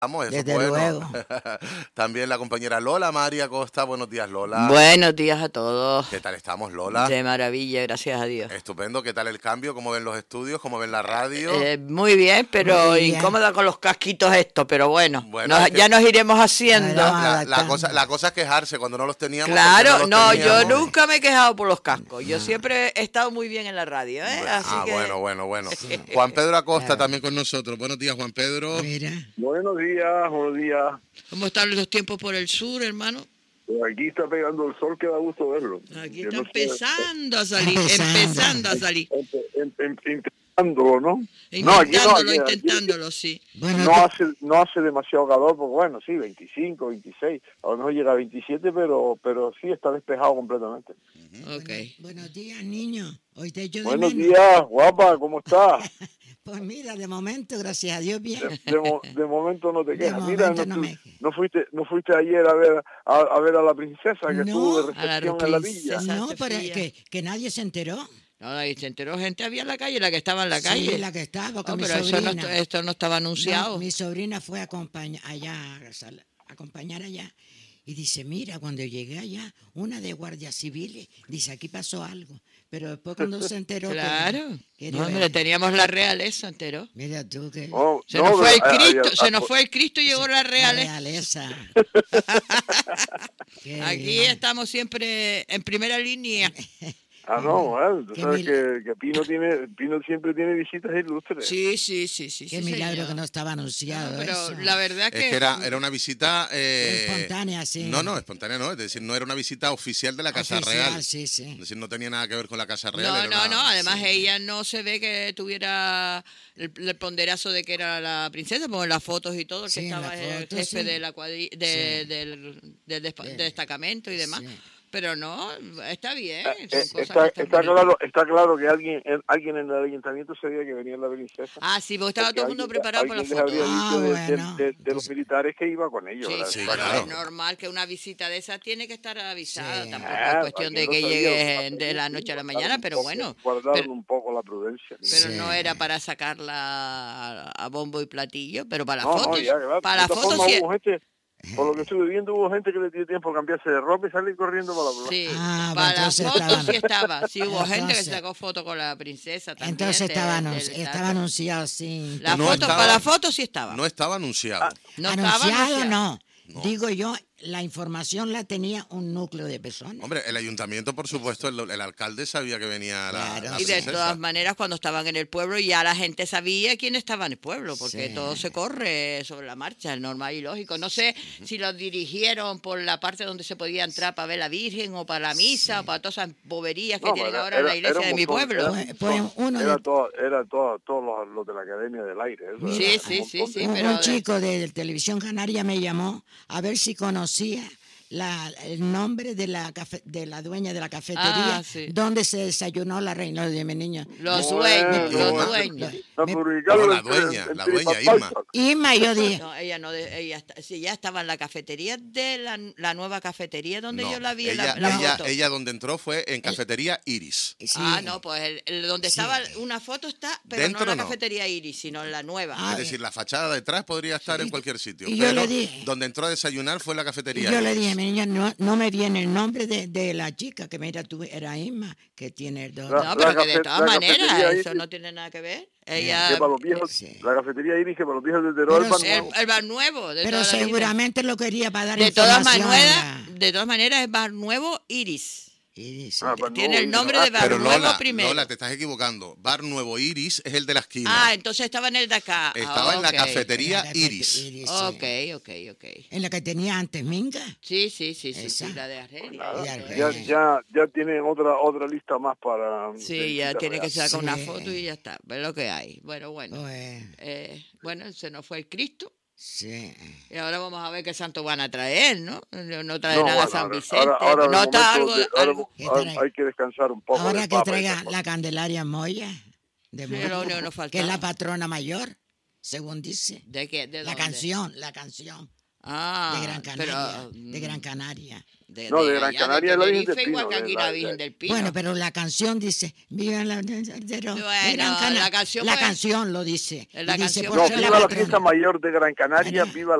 Vamos, eso es Desde bueno. luego. También la compañera Lola María Costa. Buenos días, Lola. Buenos días a todos. ¿Qué tal estamos, Lola? De maravilla, gracias a Dios. Estupendo. ¿Qué tal el cambio? ¿Cómo ven los estudios? ¿Cómo ven la radio? Muy bien, pero Muy bien. incómoda con los casquitos estos, pero bueno, Bueno, es que- ya nos iremos haciendo. Claro. La cosa es quejarse cuando no los teníamos. Claro, porque no, los yo teníamos. nunca me he quejado por los cascos. Yo siempre he estado muy bien en la radio, ¿eh? Así que... Bueno. Juan Pedro Acosta también con nosotros. Buenos días, Juan Pedro. Mira. Buenos días. ¿Cómo están los tiempos por el sur, hermano? Pues aquí está pegando el sol que da gusto verlo. Aquí Que está no sé, empezando a salir, Empezando. empezando a salir. intentándolo, ¿no? No, aquí Intentándolo, sí. Bueno, no hace demasiado calor, porque bueno, sí, 25, 26, a lo mejor llega a 27, pero sí está despejado completamente. Ok. buenos días, niño. Hoy te echo de Buenos menos. días, guapa, ¿cómo estás? Pues mira, de momento, gracias a Dios, bien. De momento no te De quejas. Mira, momento no me- no fuiste ayer a ver a la princesa que No, estuvo de a la recepción en la princesa. villa. No, pero Sofía. que nadie se enteró. No, ahí se enteró gente, había en la calle, la que estaba en la calle. Sí, la que estaba con No, mi pero sobrina. esto no estaba anunciado. No, mi sobrina fue a acompañar allá y dice, mira, cuando llegué allá, una de guardias civiles dice, aquí pasó algo. Pero después cuando se enteró... Claro. que No, hombre, teníamos la realeza, enteró. Mira tú que... Oh, Se nos fue el Cristo, ayer- se nos fue el Cristo y llegó la realeza. realeza. Qué Aquí bien. estamos siempre en primera línea. no, bueno, tú Qué sabes mil- que Pino siempre tiene visitas ilustres. Sí. Qué milagro señor. que no estaba anunciado Pero eso. la verdad Es que era una visita... Espontánea, sí. No, espontánea no. Es decir, no era una visita oficial de la Casa Oficial, Real. sí. Es decir, no tenía nada que ver con la Casa Real. No, era una- además ella no se ve que tuviera el ponderazo de que era la princesa, porque en las fotos y todo, el Sí, que en estaba las el fotos, jefe sí. de la del destacamento y demás. Sí. Pero no, está bien. son cosas Está, que están bonitas. está claro que alguien en el ayuntamiento sabía que venía la princesa. Ah, sí, porque estaba todo el mundo Alguien- preparado para la alguien les foto. habría dicho bueno. de los militares que iba con ellos. Sí, ¿verdad? sí, Sí, claro. claro. Es normal que una visita de esa tiene que estar avisada. Sí. Tampoco es cuestión de alguien que lo sabía, llegue de la noche a la mañana, pero bueno. Guardaron Pero, un poco la prudencia. pero Sí. no era para sacarla a bombo y platillo, pero para No, las fotos. ya, claro. Para De las todas fotos formas, sí. hubo gente, por lo que estuve viendo, hubo gente que le dio tiempo a cambiarse de ropa y salir corriendo para la plaza. Sí, Ah, para pues las entonces fotos estaban- sí estaba. Sí hubo gente que Entonces- se sacó foto con la princesa también. Entonces del estaba anunciado, sí. La No foto, estaba- para las fotos sí estaba. No estaba anunciado. No estaba Anunciado anunciado. no. Digo yo, la información la tenía un núcleo de personas. Hombre, el ayuntamiento, por supuesto, el alcalde sabía que venía Claro. la Y de princesa. todas maneras, cuando estaban en el pueblo, ya la gente sabía quién estaba en el pueblo, porque Sí. todo se corre sobre la marcha, es normal y lógico. No sé si los dirigieron por la parte donde se podía entrar para ver la Virgen o para la misa o para todas esas boberías que No, tienen era- ahora en la era- iglesia era de un mi montón, pueblo. Pues uno de- Era todos los de la Academia del Aire. Eso Sí, era sí, un sí, montón de- sí, un, pero un chico de Televisión Canaria me llamó a ver si conocía el nombre de de la dueña de la cafetería Ah, sí. donde se desayunó la reina de mi niño. Los Bueno, dueños, los bueno. dueños. No, Me- publicarlo No, la en- dueña, en la dueña, TripAdvisor. Irma, yo dije, No, ella no, sí, ya estaba en la cafetería de la nueva cafetería donde No, yo la vi en ella, la ella, foto. ella donde entró fue en Cafetería Iris. sí. Ah, no, pues donde Sí. estaba una foto está, pero Dentro no en la no. cafetería Iris, sino en la nueva. Ah, Es decir, la fachada detrás podría estar en Y- cualquier sitio. y yo pero le dije- donde entró a desayunar fue en la Y cafetería yo le Iris. dije, mi niña, no me viene el nombre de la chica que mira tú, era Irma, que tiene el dos. La- No, pero que de todas la maneras, cafetería eso Iris- no tiene nada que ver. Que Ella, para los viejos, Sí. la cafetería Iris, que para los viejos de Terol, Pero el bar nuevo, de Pero toda la vida. seguramente lo quería para dar De todas información. maneras, de todas maneras es bar nuevo Iris. Y dice, Tiene el nombre de bar Pero nuevo Lola, primero. Lola, te estás equivocando. Bar Nuevo Iris es el de la esquina. Ah, entonces estaba en el de acá. Estaba en la ok. cafetería la Iris. sí. Ok. En la que tenía antes Minga. Sí, Esa. la de Argelia. ya tienen otra lista más para... Sí, ya tiene que sacar una Sí. foto y ya está. Ve lo que hay. Bueno. Pues, Bueno, se nos fue el Cristo. sí. Y ahora vamos a ver qué santo van a traer, ¿no? No traerán No, a bueno, San ahora- Vicente. ahora no de está momento algo. ¿Qué hay que descansar un poco. Ahora del que Papa y traiga esas cosas. la Candelaria Moya, de Sí, Moya, lo único que nos que es faltaba. la patrona mayor, según dice. ¿De qué? ¿De La dónde? canción. Ah, de Gran Canaria, pero, de Gran Canaria. No, de Gran Canaria es la Virgen del Tenerife, igual Pino, que aquí la Virgen del Pino. Bueno, pero la canción dice, viva la de Gran Bueno, Canaria. la canción La fue- canción lo dice. La Y dice, canción por No, fue ser la viva la patrona. fiesta mayor de Gran Canaria, Canaria. viva